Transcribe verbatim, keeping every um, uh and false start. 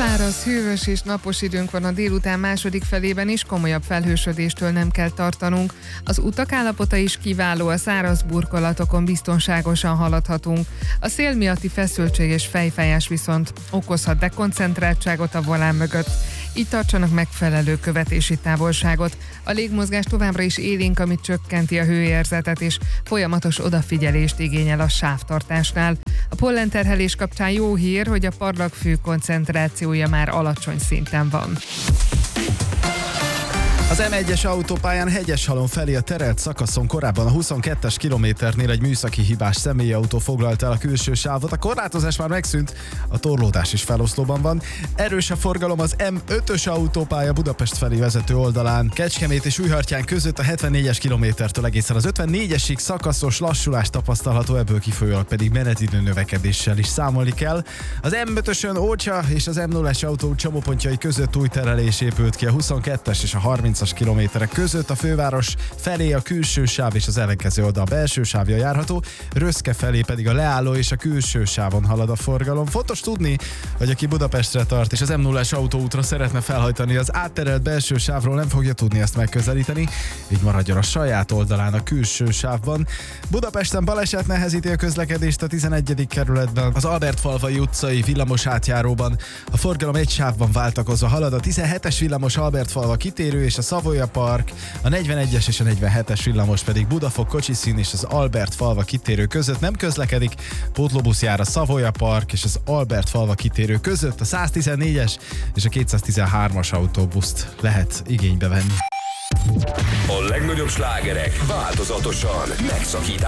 Száraz, hűvös és napos időnk van a délután második felében is, komolyabb felhősödéstől nem kell tartanunk. Az utak állapota is kiváló, a száraz burkolatokon biztonságosan haladhatunk. A szél miatti feszültség és fejfájás viszont okozhat dekoncentráltságot a volán mögött. Így tartsanak megfelelő követési távolságot. A légmozgás továbbra is élénk, amit csökkenti a hőérzetet és folyamatos odafigyelést igényel a sávtartásnál. A pollenterhelés kapcsán jó hír, hogy a parlagfű koncentrációja már alacsony szinten van. Az em egyes autópályán Hegyeshalom felé a terelt szakaszon korábban a huszonkettes kilométernél egy műszaki hibás személyautó foglalta el a külső sávot. A korlátozás már megszűnt, a torlódás is feloszlóban van. Erős a forgalom az em ötös autópálya Budapest felé vezető oldalán. Kecskemét és Újhartyán között a hetvennégyes kilométertől egészen az ötvennégyesig szakaszos lassulás tapasztalható, ebből kifolyólag pedig menetidő növekedéssel is számolni kell. Az em ötösön Ócsa és az em nullás autó csomópontjai között új terelés épült ki a huszonkettes és a harmincas kilométerek között, a főváros felé a külső sáv és az ellenkező oldal belső sávja járható, Röszke felé pedig a leálló és a külső sávon halad a forgalom. Fontos tudni, hogy aki Budapestre tart és az em nullás autóútra szeretne felhajtani, az átterelt belső sávról nem fogja tudni ezt megközelíteni, így maradjon a saját oldalán a külső sávban. Budapesten baleset nehezíti a közlekedést a tizenegyedik kerületben, az Albertfalvai utcai villamos átjáróban. A forgalom egy sávban váltakozva halad, a tizenhetes villamos Albertfalva kitérő és a Savoya Park, a negyvenegyes és a negyvenhetes villamos pedig Budafok kocsiszín és az Albertfalva kitérő között nem közlekedik, pótlóbusz jár a Savoya Park és az Albertfalva kitérő között, a száztizennégyes és a kétszáztizenhármas autóbuszt lehet igénybe venni. A legnagyobb slágerek változatosan megszakítás.